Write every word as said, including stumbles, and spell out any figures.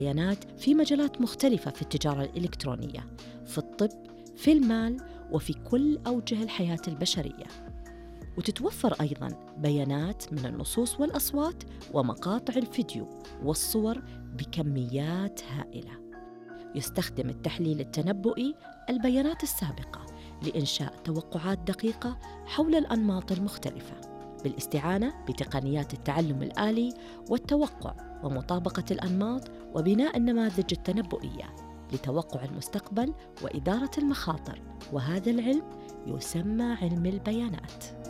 بيانات في مجالات مختلفة في التجارة الإلكترونية، في الطب، في المال، وفي كل أوجه الحياة البشرية. وتتوفر أيضاً بيانات من النصوص والأصوات ومقاطع الفيديو والصور بكميات هائلة. يستخدم التحليل التنبؤي البيانات السابقة لإنشاء توقعات دقيقة حول الأنماط المختلفة، بالاستعانة بتقنيات التعلم الآلي والتوقع ومطابقة الأنماط وبناء النماذج التنبؤية لتوقع المستقبل وإدارة المخاطر. وهذا العلم يسمى علم البيانات.